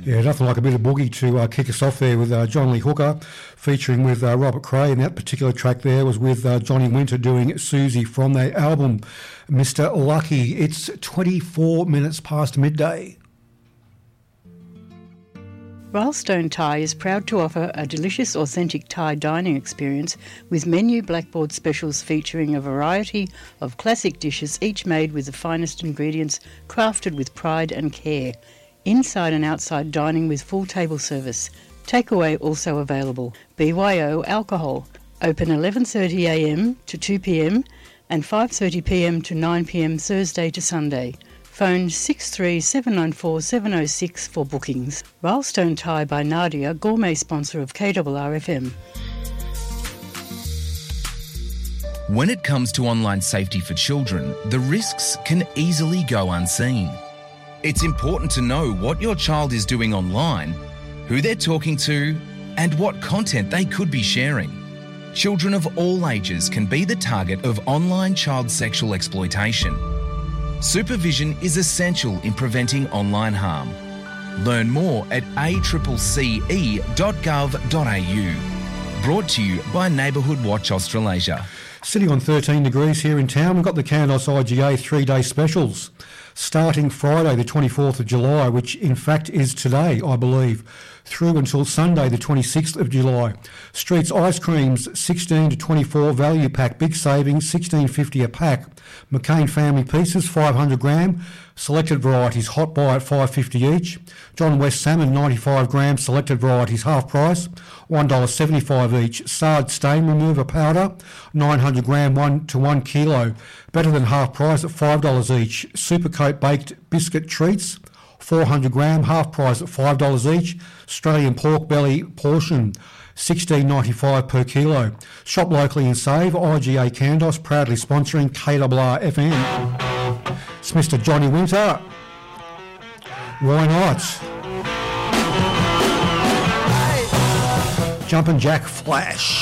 Yeah, nothing like a bit of boogie to kick us off there with John Lee Hooker featuring with Robert Cray, and that particular track there was with Johnny Winter doing Susie from their album Mr. Lucky. It's 24 minutes past midday. Rylestone Thai is proud to offer a delicious, authentic Thai dining experience with menu blackboard specials featuring a variety of classic dishes, each made with the finest ingredients, crafted with pride and care. Inside and outside dining with full table service. Takeaway also available. BYO alcohol. Open 11:30am to 2pm and 5:30pm to 9pm Thursday to Sunday. Phone 63794 706 for bookings. Rylestone Thai by Nadia, gourmet sponsor of KRRFM. When it comes to online safety for children, the risks can easily go unseen. It's important to know what your child is doing online, who they're talking to, and what content they could be sharing. Children of all ages can be the target of online child sexual exploitation. Supervision is essential in preventing online harm. Learn more at accce.gov.au. Brought to you by Neighbourhood Watch Australasia. Sitting on 13 degrees here in town, we've got the Candos IGA 3-day specials starting Friday the 24th of July, which in fact is today, I believe, through until Sunday the 26th of July. Streets ice creams 16 to 24 value pack, big savings, $16.50 a pack. McCain family pieces 500 gram, selected varieties hot buy at $5.50 each. John West salmon 95 grams, selected varieties half price, $1.75 each. Sard stain remover powder 900 gram, 1 to 1 kilo, better than half price at $5 each. Supercoat baked biscuit treats 400 gram, half price at $5 each. Australian pork belly portion $16.95 per kilo. Shop locally and save. IGA Candos proudly sponsoring KRRFM. It's Mr. Johnny Winter. Why not? Jumpin' Jack Flash.